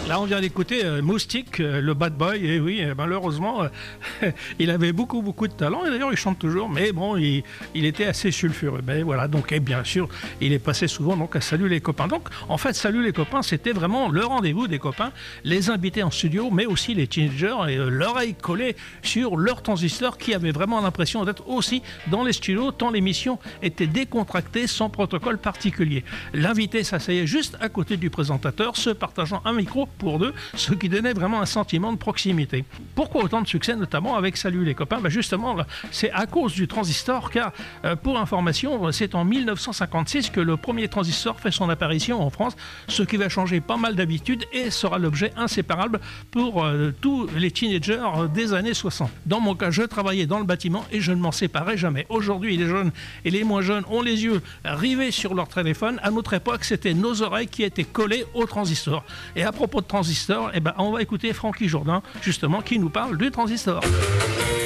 Là, on vient d'écouter Moustique, le bad boy, et oui, malheureusement, il avait beaucoup de talent, et d'ailleurs, il chante toujours, mais bon, il était assez sulfureux. Mais voilà, donc, et bien sûr, il est passé souvent donc à Salut les copains. Donc, en fait, Salut les copains, c'était vraiment le rendez-vous des copains, les invités en studio, mais aussi les teenagers, et l'oreille collée sur leur transistor, qui avait vraiment l'impression d'être aussi dans les studios, tant l'émission était décontractée, sans protocole particulier. L'invité s'asseyait juste à côté du présentateur, se partageant un micro pour deux, ce qui donnait vraiment un sentiment de proximité. Pourquoi autant de succès, notamment avec Salut les copains? Justement, c'est à cause du transistor, car pour information, c'est en 1956 que le premier transistor fait son apparition en France, ce qui va changer pas mal d'habitudes et sera l'objet inséparable pour tous les teenagers des années 60. Dans mon cas, je travaillais dans le bâtiment et je ne m'en séparais jamais. Aujourd'hui, les jeunes et les moins jeunes ont les yeux rivés sur leur téléphone. À notre époque, c'était nos oreilles qui étaient collées au transistor. Et à propos de transistor, on va écouter Francky Jourdain, justement, qui nous parle du transistor.